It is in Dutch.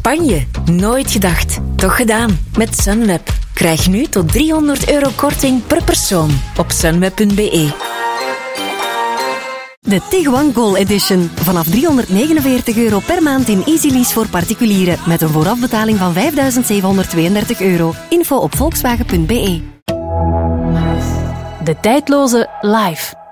Spanje. Nooit gedacht. Toch gedaan. Met Sunweb. Krijg nu tot €300 korting per persoon op sunweb.be. De Tiguan Goal Edition. Vanaf €349 per maand in Easy Lease voor particulieren. Met een voorafbetaling van €5.732. Info op volkswagen.be. De tijdloze Live.